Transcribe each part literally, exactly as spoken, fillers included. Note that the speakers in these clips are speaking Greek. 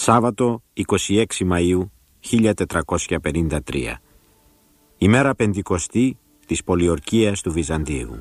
Σάββατο εικοστή έκτη Μαΐου χίλια τετρακόσια πενήντα τρία. Ημέρα πεντηκοστή της πολιορκίας του Βυζαντίου.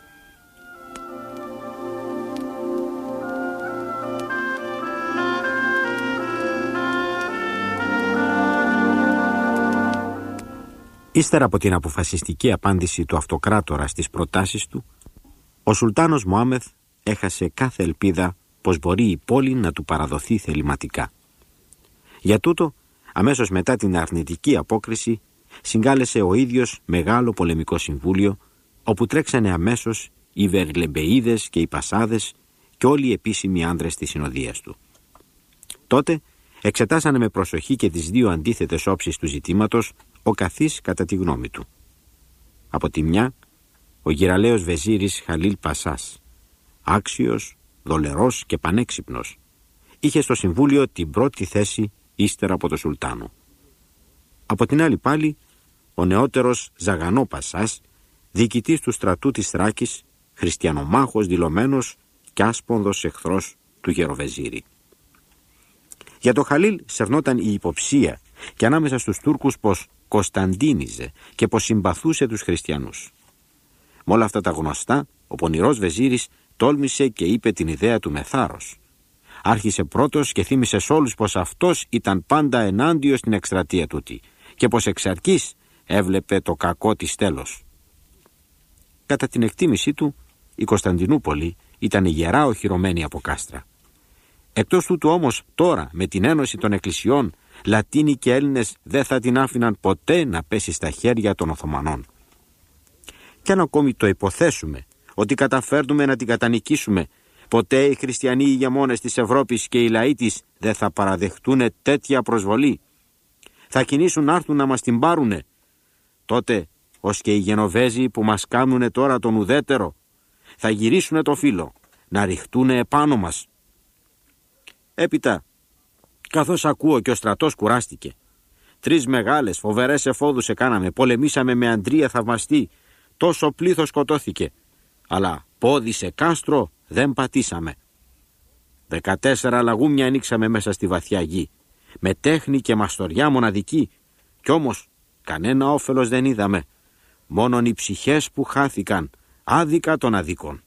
Ύστερα από την αποφασιστική απάντηση του αυτοκράτορα στις προτάσεις του, ο Σουλτάνος Μωάμεθ έχασε κάθε ελπίδα πως μπορεί η πόλη να του παραδοθεί θεληματικά. Για τούτο, αμέσως μετά την αρνητική απόκριση, συγκάλεσε ο ίδιος μεγάλο πολεμικό συμβούλιο, όπου τρέξανε αμέσως οι Βερλεμπεΐδες και οι Πασάδες και όλοι οι επίσημοι άνδρες της συνοδείας του. Τότε εξετάσανε με προσοχή και τις δύο αντίθετες όψεις του ζητήματος, ο καθής κατά τη γνώμη του. Από τη μια, ο γυραλαίος βεζίρης Χαλίλ Πασάς, άξιος, δολερός και πανέξυπνος, είχε στο συμβούλιο την πρώτη θέση ύστερα από το Σουλτάνο. Από την άλλη πάλι, ο νεότερος Ζαγανό Πασάς, διοικητής του στρατού της Θράκης, χριστιανομάχος δηλωμένος και άσπονδος εχθρός του γεροβεζίρη. Για το Χαλίλ σερνόταν η υποψία και ανάμεσα στους Τούρκους πως κωνσταντίνιζε και πως συμπαθούσε τους χριστιανούς. Με όλα αυτά τα γνωστά, ο πονηρός βεζίρης τόλμησε και είπε την ιδέα του με θάρρος. Άρχισε πρώτος και θύμισε σ' όλους πως αυτός ήταν πάντα ενάντιος στην εκστρατεία τούτη και πως εξ αρχής έβλεπε το κακό της τέλος. Κατά την εκτίμησή του, η Κωνσταντινούπολη ήταν γερά οχυρωμένη από κάστρα. Εκτός τούτου όμως τώρα, με την ένωση των εκκλησιών, Λατίνοι και Έλληνες δεν θα την άφηναν ποτέ να πέσει στα χέρια των Οθωμανών. Κι αν ακόμη το υποθέσουμε ότι καταφέρνουμε να την κατανικήσουμε, ποτέ οι χριστιανοί ηγεμόνες της Ευρώπης και οι λαοί της δεν θα παραδεχτούν τέτοια προσβολή. Θα κινήσουν να έρθουν να μας την πάρουνε. Τότε, ως και οι Γενοβέζοι που μας κάνουνε τώρα τον ουδέτερο, θα γυρίσουνε το φύλλο, να ριχτούνε επάνω μας. Έπειτα, καθώς ακούω και ο στρατός κουράστηκε, τρεις μεγάλες φοβερές εφόδους εκάναμε, πολεμήσαμε με αντρία θαυμαστή, τόσο πλήθος σκοτώθηκε, αλλά πόδι σε κάστρο δεν πατήσαμε. Δεκατέσσερα λαγούμια ανοίξαμε μέσα στη βαθιά γη, με τέχνη και μαστοριά μοναδική, κι όμως κανένα όφελος δεν είδαμε, μόνον οι ψυχές που χάθηκαν, άδικα των αδίκων.